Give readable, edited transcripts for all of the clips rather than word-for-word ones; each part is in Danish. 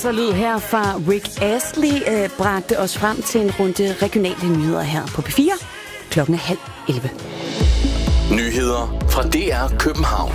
Så lyd her fra Rick Astley bragte os frem til en runde regionale nyheder her på P4. Klokken er 10:30. Nyheder fra DR København.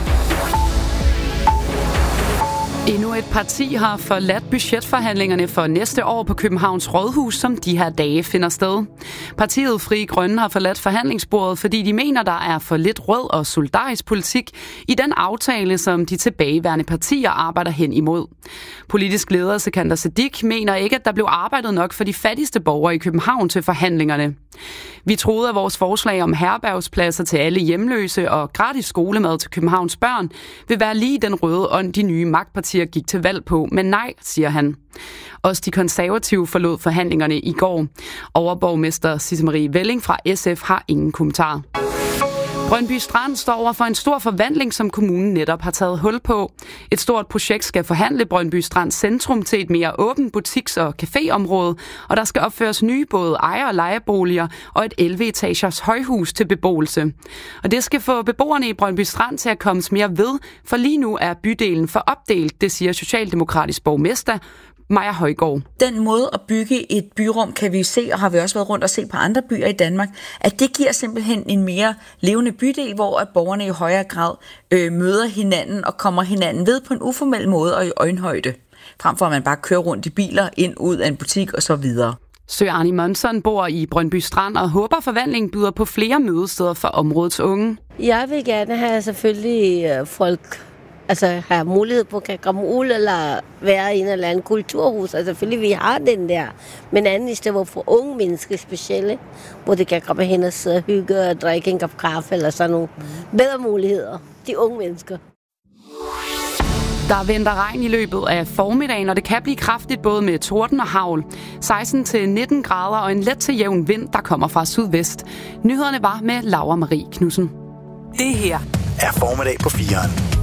Endnu et parti har forladt budgetforhandlingerne for næste år på Københavns Rådhus, som de her dage finder sted. Partiet Frie Grønne har forladt forhandlingsbordet, fordi de mener, der er for lidt rød og solidarisk politik i den aftale, som de tilbageværende partier arbejder hen imod. Politisk leder Sikander Siddique mener ikke, at der blev arbejdet nok for de fattigste borgere i København til forhandlingerne. Vi troede, at vores forslag om herbergspladser til alle hjemløse og gratis skolemad til Københavns børn vil være lige den røde ånd, de nye magtpartier gik til valg på, men nej, siger han. Også de konservative forlod forhandlingerne i går. Overborgmester Sisse Marie Velling fra SF har ingen kommentar. Brøndby Strand står over for en stor forvandling, som kommunen netop har taget hul på. Et stort projekt skal forhandle Brøndby Strands centrum til et mere åbent butiks- og caféområde, og der skal opføres nye både ejer- og lejeboliger og et 11-etagers højhus til beboelse. Og det skal få beboerne i Brøndby Strand til at komme mere ved, for lige nu er bydelen for opdelt, det siger socialdemokratisk borgmester Maja Højgaard. Den måde at bygge et byrum, kan vi se, og har vi også været rundt og se på andre byer i Danmark, at det giver simpelthen en mere levende bydel, hvor at borgerne i højere grad møder hinanden og kommer hinanden ved på en uformel måde og i øjenhøjde, frem for at man bare kører rundt i biler ind ud af en butik og så videre. Sø Arne Monson bor i Brøndby Strand og håber, forvandlingen byder på flere mødesteder for områdets unge. Jeg vil gerne have selvfølgelig folk have mulighed på at komme ud eller være i en eller anden kulturhus. Selvfølgelig, vi har den der. Men anden i stedet for unge mennesker specielle, hvor de kan komme hen og sidde og hygge og drikke en kop kaffe eller sådan nogle bedre muligheder. De unge mennesker. Der venter regn i løbet af formiddagen, og det kan blive kraftigt både med torden og hagl. 16-19 grader og en let til jævn vind, der kommer fra sydvest. Nyhederne var med Laura Marie Knudsen. Det her er formiddag på 4'eren.